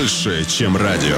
больше, чем радио.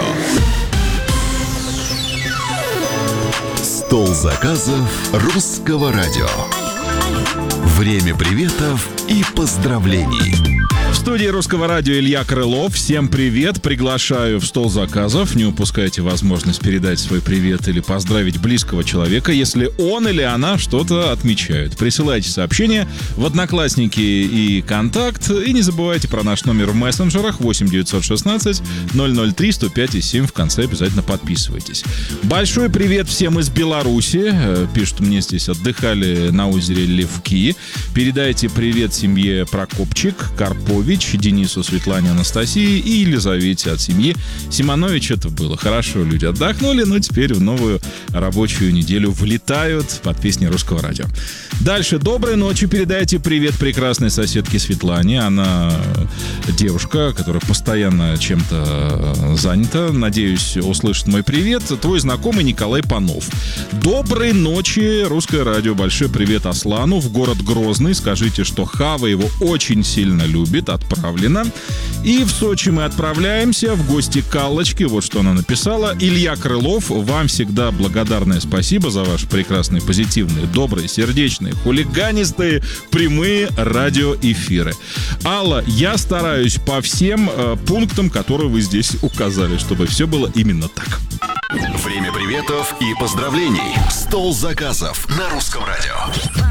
Стол заказов Русского радио. Время приветов и поздравлений. В студии Русского радио Илья Крылов. Всем привет. Приглашаю в стол заказов. Не упускайте возможность передать свой привет или поздравить близкого человека, если он или она что-то отмечают. Присылайте сообщения в Одноклассники и Контакт. И не забывайте про наш номер в мессенджерах 8 916 003 105 и 7. В конце обязательно подписывайтесь. Большой привет всем из Беларуси. Пишут мне здесь, отдыхали на озере Левки. Передайте привет семье Прокопчик, Карпович, Денису, Светлане, Анастасии и Елизавете от семьи Симонович. Это было хорошо, люди отдохнули, но теперь в новую рабочую неделю влетают под песни Русского радио. Дальше. Доброй ночи. Передайте привет прекрасной соседке Светлане. Она девушка, которая постоянно чем-то занята. Надеюсь, услышит мой привет. Твой знакомый Николай Панов. Доброй ночи, Русское радио. Большой привет Аслану в город Грозный. Скажите, что Хава его очень сильно любит. Отправлено. И в Сочи мы отправляемся в гости к Аллочке. Вот что она написала. Илья Крылов, вам всегда благодарное спасибо за ваши прекрасные, позитивные, добрые, сердечные, хулиганистые, прямые радиоэфиры. Алла, я стараюсь по всем пунктам, которые вы здесь указали, чтобы все было именно так. Время приветов и поздравлений. Стол заказов на Русском радио.